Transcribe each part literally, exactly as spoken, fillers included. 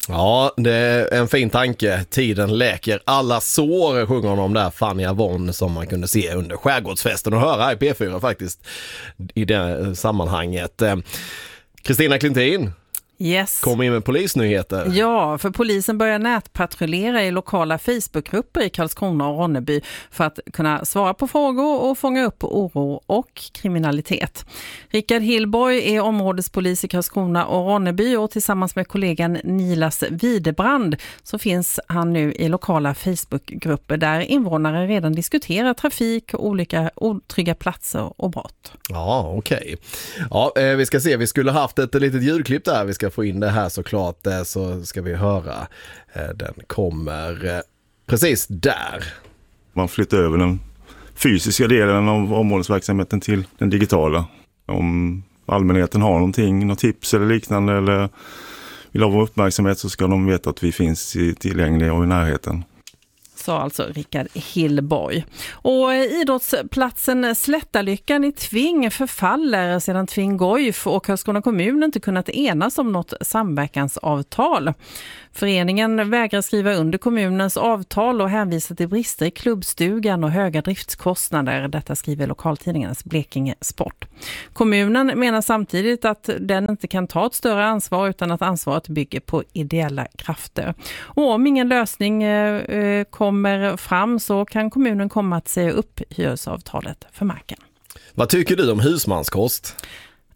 Ja, det är en fin tanke. Tiden läker alla sår, sjunger hon om där Fanny Avon som man kunde se under Skärgårdsfesten och höra i P fyra faktiskt i det sammanhanget. Kristina Klintin. Yes. Kom in med polisnyheter. Ja, för polisen börjar nätpatrullera i lokala Facebookgrupper i Karlskrona och Ronneby för att kunna svara på frågor och fånga upp oro och kriminalitet. Rickard Hillborg är områdespolis i Karlskrona och Ronneby och tillsammans med kollegan Nilas Widebrand så finns han nu i lokala Facebookgrupper där invånare redan diskuterar trafik, olika otrygga platser och brott. Ja, okej. Okay. Ja, eh, vi ska se. Vi skulle haft ett litet ljudklipp där. Vi ska få in det här såklart, eh, så ska vi höra. Eh, den kommer eh, precis där. Man flyttar över den fysiska delen av områdesverksamheten till den digitala. Om allmänheten har någonting, något tips eller liknande eller vill ha vår uppmärksamhet så ska de veta att vi finns tillgängliga och i närheten. Sa alltså Rickard Hillborg. Och idrottsplatsen Slättalyckan i Tving förfaller sedan Tving Goif och Karlskrona kommun inte kunnat enas om något samverkansavtal. Föreningen vägrar skriva under kommunens avtal och hänvisar till brister i klubbstugan och höga driftskostnader. Detta skriver lokaltidningarnas Blekinge Sport. Kommunen menar samtidigt att den inte kan ta ett större ansvar utan att ansvaret bygger på ideella krafter. Och om ingen lösning eh, kommer fram så kan kommunen komma att säga upp hyresavtalet för marken. Vad tycker du om husmanskost?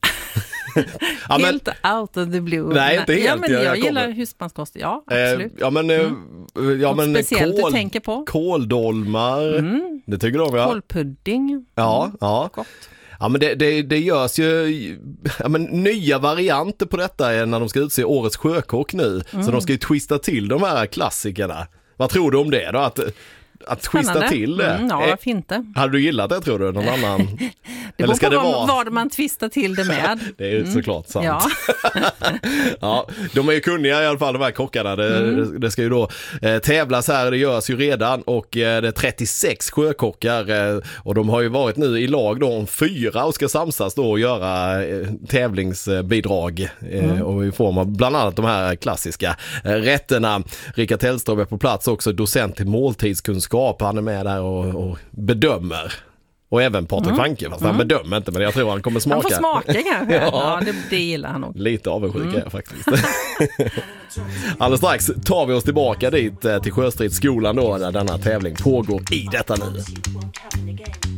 Ja, men, helt out of the blue. Nej, inte helt. Ja, men jag, jag gillar husmanskost. Ja, absolut. Eh, ja, men, mm. ja, men speciellt kål, du tänker på. Kåldolmar. Mm. Det tycker du om, ja. Kålpudding. Ja, mm. ja. Gott. Ja, men det, det, det görs ju ja, men nya varianter på detta när de ska utse årets sjökock nu. Mm. Så de ska ju twista till de här klassikerna. Vad tror du om det då? Att... Att twista till det. Mm, ja, varför inte? Hade du gillat det, tror du? Någon annan? Det beror på det vara... vad man twistar till det med. Det är ju mm. såklart sant. Ja. Ja, de är ju kunniga i alla fall, de här kockarna. Det, mm. det ska ju då eh, tävlas här, det görs ju redan. Och eh, det är trettiosex sjökockar. Eh, och de har ju varit nu i lag då om fyra och ska samsas då och göra eh, tävlingsbidrag. Eh, mm. Och i form av bland annat de här klassiska eh, rätterna. Rickard Tellström är på plats också, docent i måltidskunskap. Han är med där och, och bedömer. Och även Patrik mm. Fanke, fast mm. han bedömer inte, men jag tror han kommer smaka. Han får smaka kanske. ja, ja det, det gillar han också. Lite avundsjuk mm. är jag faktiskt. Alldeles strax tar vi oss tillbaka dit till Sjöstridsskolan då, där denna tävling pågår i detta nu.